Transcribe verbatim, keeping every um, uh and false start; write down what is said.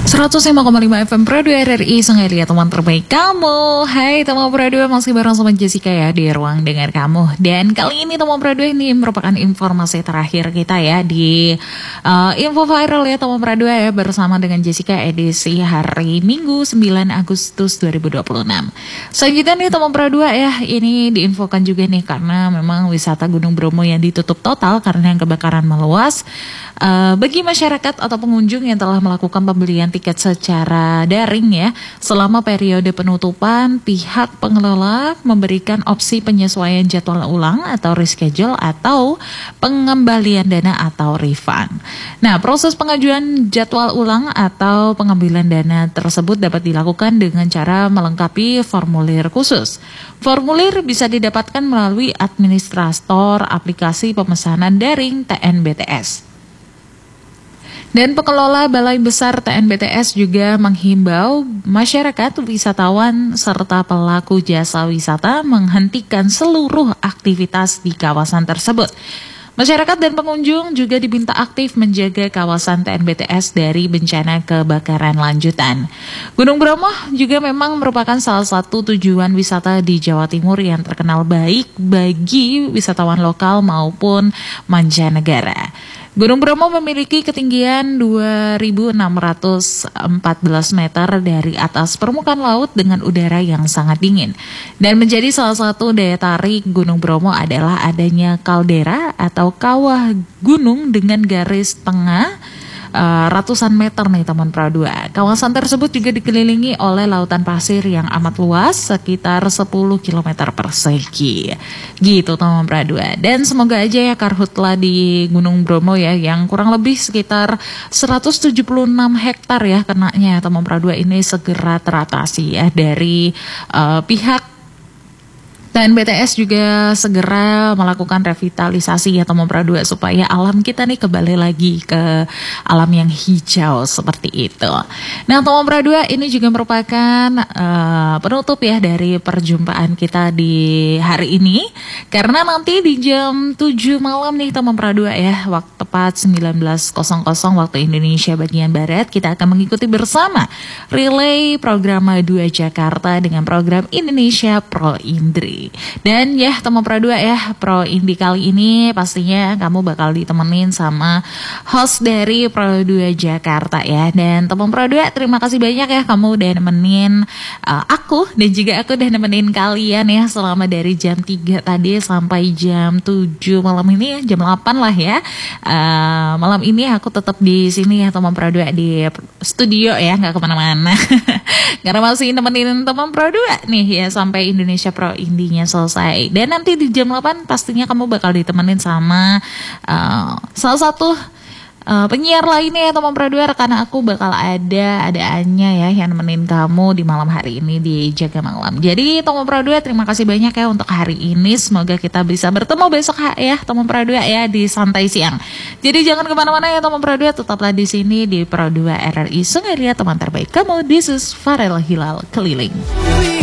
seratus lima koma lima F M Pro dua R R I Sungai Liat, teman terbaik kamu. Hai teman Pro dua, masih bareng sama Jessica ya di ruang dengar kamu. Dan kali ini teman Pro dua ini merupakan informasi terakhir kita ya di uh, info viral ya teman Pro dua ya, bersama dengan Jessica edisi hari Minggu sembilan Agustus dua ribu dua puluh enam. Selanjutnya nih teman Pro dua ya, ini diinfokan juga nih karena memang wisata Gunung Bromo yang ditutup total karena yang kebakaran meluas. Uh, bagi masyarakat atau pengunjung yang telah melakukan pembelian tiket secara daring ya, selama periode penutupan, pihak pengelola memberikan opsi penyesuaian jadwal ulang atau reschedule atau pengembalian dana atau refund. Nah, proses pengajuan jadwal ulang atau pengambilan dana tersebut dapat dilakukan dengan cara melengkapi formulir khusus. Formulir bisa didapatkan melalui administrator aplikasi pemesanan daring T N B T S. Dan pengelola Balai Besar T N B T S juga menghimbau masyarakat, wisatawan, serta pelaku jasa wisata menghentikan seluruh aktivitas di kawasan tersebut. Masyarakat dan pengunjung juga diminta aktif menjaga kawasan T N B T S dari bencana kebakaran lanjutan. Gunung Bromo juga memang merupakan salah satu tujuan wisata di Jawa Timur yang terkenal baik bagi wisatawan lokal maupun mancanegara. Gunung Bromo memiliki ketinggian dua ribu enam ratus empat belas meter dari atas permukaan laut dengan udara yang sangat dingin. Dan menjadi salah satu daya tarik Gunung Bromo adalah adanya kaldera atau kawah gunung dengan garis tengah Uh, ratusan meter nih teman Pro dua. Kawasan tersebut juga dikelilingi oleh lautan pasir yang amat luas, sekitar sepuluh kilometer persegi. Gitu teman Pro dua. Dan semoga aja ya karhutla di Gunung Bromo ya, yang kurang lebih sekitar seratus tujuh puluh enam hektar ya kenanya teman Pro dua ini segera teratasi ya dari uh, pihak T N B T S juga segera melakukan revitalisasi ya teman Pro dua supaya alam kita nih kembali lagi ke alam yang hijau seperti itu. Nah teman Pro dua, ini juga merupakan uh, penutup ya dari perjumpaan kita di hari ini, karena nanti di jam tujuh malam nih teman Pro dua ya, waktu tepat sembilan belas waktu Indonesia bagian Barat, kita akan mengikuti bersama relay program dua Jakarta dengan program Indonesia Pro Indri. Dan ya teman Pro dua ya, Pro Indi kali ini pastinya kamu bakal ditemenin sama host dari Pro dua Jakarta ya. Dan teman Pro dua, terima kasih banyak ya kamu udah nemenin uh, aku, dan juga aku udah nemenin kalian ya selama dari jam tiga tadi sampai jam tujuh malam ini ya, jam delapan lah ya. uh, Malam ini aku tetap di sini ya teman Pro dua, di studio ya, gak kemana-mana karena masih nemenin teman Pro dua nih ya sampai Indonesia Pro Indi selesai. Dan nanti di jam delapan pastinya kamu bakal ditemenin sama uh, salah satu uh, penyiar lainnya ya teman Pro dua, rekan aku bakal ada ada Anya ya yang nemenin kamu di malam hari ini di Jaga Malam. Jadi teman Pro dua, terima kasih banyak ya untuk hari ini, semoga kita bisa bertemu besok ya teman Pro dua ya di Santai Siang. Jadi jangan kemana-mana ya teman Pro dua, tetaplah di sini di Pro dua R R I Sungai Liat, teman terbaik kamu. This is Farel Hilal Keliling.